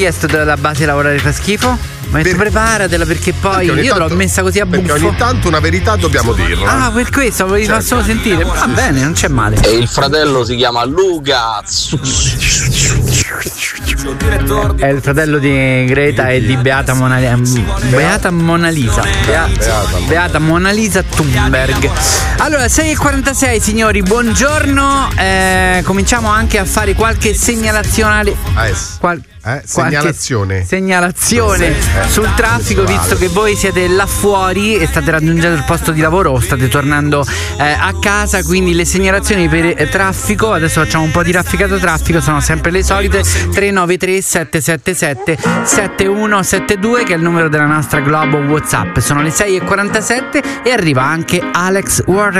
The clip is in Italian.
chiesto dalla base lavorare fa schifo? Ma preparatela perché poi io l'ho messa così a buffo. Perché ogni tanto una verità dobbiamo dirla. Ah, per questo volevi far solo sentire. Va bene, non c'è male. E il fratello si chiama Luca. È il fratello di Greta e di Beata Mona Lisa. Beata Mona Lisa Thunberg. Allora, 6:46 signori, buongiorno. Cominciamo anche a fare qualche segnalazione. Segnalazione sul traffico, visto che voi siete là fuori e state raggiungendo il posto di lavoro o state tornando a casa, quindi le segnalazioni per traffico, adesso facciamo un po' di rafficato traffico, sono sempre le solite: 393 777 7172 che è il numero della nostra Globo WhatsApp. Sono le 6:47 e arriva anche Alex Warren.